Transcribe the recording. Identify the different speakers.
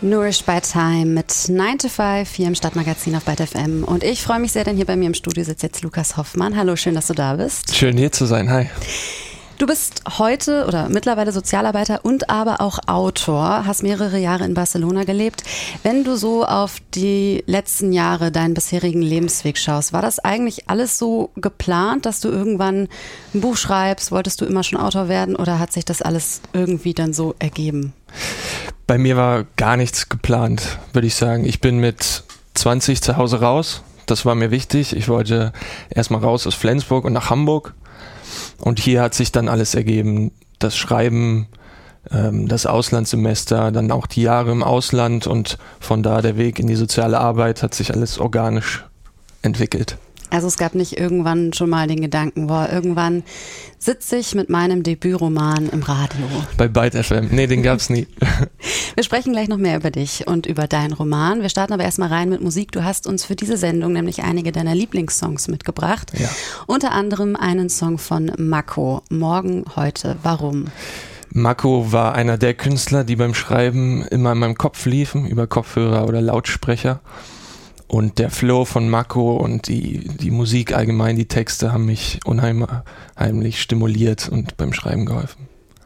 Speaker 1: Nourish by Time mit 9 to 5 hier im Stadtmagazin auf Byte FM. Und ich freue mich sehr, denn hier bei mir im Studio sitzt jetzt Lukas Hoffmann. Hallo, schön, dass du da bist.
Speaker 2: Schön hier zu sein, hi.
Speaker 1: Du bist heute oder mittlerweile Sozialarbeiter und aber auch Autor, hast mehrere Jahre in Barcelona gelebt. Wenn du so auf die letzten Jahre, deinen bisherigen Lebensweg schaust, war das eigentlich alles so geplant, dass du irgendwann ein Buch schreibst? Wolltest du immer schon Autor werden oder hat sich das alles irgendwie dann so ergeben?
Speaker 2: Bei mir war gar nichts geplant, würde ich sagen. Ich bin mit 20 zu Hause raus. Das war mir wichtig. Ich wollte erstmal raus aus Flensburg und nach Hamburg. Und hier hat sich dann alles ergeben. Das Schreiben, das Auslandssemester, dann auch die Jahre im Ausland und von da der Weg in die soziale Arbeit hat sich alles organisch entwickelt.
Speaker 1: Also es gab nicht irgendwann schon mal den Gedanken, irgendwann sitze ich mit meinem Debütroman im Radio.
Speaker 2: Bei Byte FM. Nee, den gab's nie.
Speaker 1: Wir sprechen gleich noch mehr über dich und über deinen Roman. Wir starten aber erstmal rein mit Musik. Du hast uns für diese Sendung nämlich einige deiner Lieblingssongs mitgebracht. Ja. Unter anderem einen Song von Mako, Morgen, heute, warum?
Speaker 2: Mako war einer der Künstler, die beim Schreiben immer in meinem Kopf liefen, über Kopfhörer oder Lautsprecher. Und der Flow von Mako und die Musik allgemein, die Texte haben mich unheimlich stimuliert und beim Schreiben geholfen.